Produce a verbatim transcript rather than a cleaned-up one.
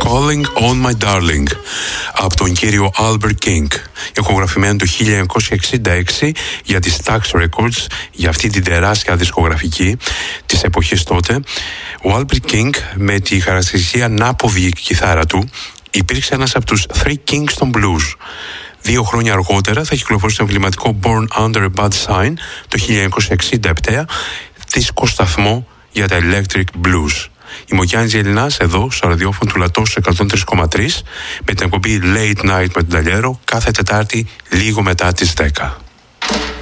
Calling on My Darling από τον κύριο Albert King, ηχογραφημένο το χίλια εννιακόσια εξήντα έξι για τη Stax Records, για αυτή την τεράστια δισκογραφική της εποχής τότε. Ο Albert King, με τη χαρακτηριστική ανάποδη κιθάρα του, υπήρξε ένας από τους Three Kings των Blues. Δύο χρόνια αργότερα θα κυκλοφορήσει το εμβληματικό Born Under a Bad Sign το χίλια εννιακόσια εξήντα επτά, δίσκο σταθμό για τα Electric Blues. Είμαι ο Γιάννης Ελληνάς, εδώ στο ραδιόφωνο του Λατός εκατόν τρία κόμμα τρία, με την εκπομπή Late Night με τον Ταλιέρο, κάθε Τετάρτη λίγο μετά τις δέκα.